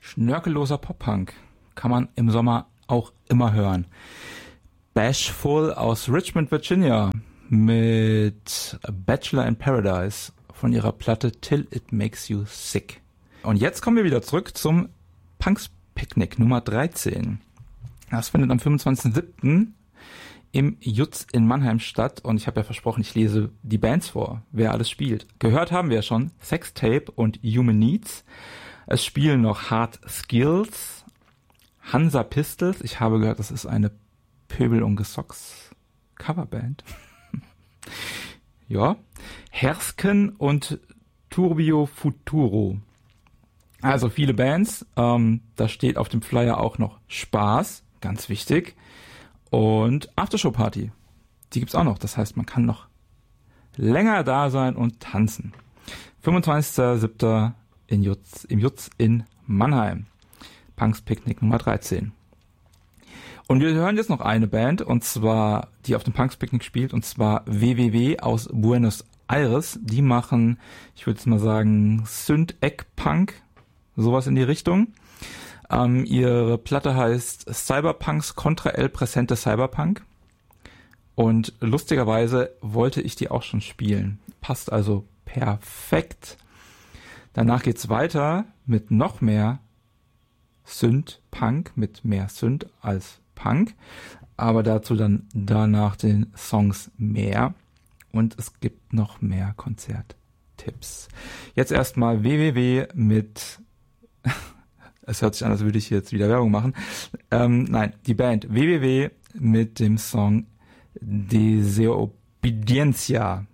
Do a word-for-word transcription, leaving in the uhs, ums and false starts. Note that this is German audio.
Schnörkelloser Pop-Punk kann man im Sommer auch immer hören. Bashful aus Richmond, Virginia mit Bachelor in Paradise von ihrer Platte Till It Makes You Sick. Und jetzt kommen wir wieder zurück zum Punks Picknick Nummer dreizehn. Das findet am fünfundzwanzigsten siebten im Jutz in Mannheim statt und ich habe ja versprochen, ich lese die Bands vor, wer alles spielt. Gehört haben wir ja schon Sextape und Human Needs. Es spielen noch Hard Skills, Hansa Pistols. Ich habe gehört, das ist eine Pöbel und Gesocks Coverband. Ja. Hersken und Turbio Futuro. Also viele Bands. Ähm, da steht auf dem Flyer auch noch Spaß, ganz wichtig. Und Aftershow-Party. Die gibt's auch noch. Das heißt, man kann noch länger da sein und tanzen. fünfundzwanzigsten siebten in Jutz, im Jutz in Mannheim. Punks Picknick Nummer dreizehn. Und wir hören jetzt noch eine Band, und zwar, die auf dem Punks Picknick spielt, und zwar W W W aus Buenos Aires. Die machen, ich würde jetzt mal sagen, Synth-Egg-Punk, sowas in die Richtung. Ähm, ihre Platte heißt Cyberpunks Contra El Presente Cyberpunk. Und lustigerweise wollte ich die auch schon spielen. Passt also perfekt. Danach geht's weiter mit noch mehr Synth-Punk, mit mehr Synth als Punk. Aber dazu dann danach den Songs mehr. Und es gibt noch mehr Konzerttipps. Jetzt erstmal W W W mit... Es hört sich an, als würde ich jetzt wieder Werbung machen. Ähm, nein, die Band W W W mit dem Song Desobediencia.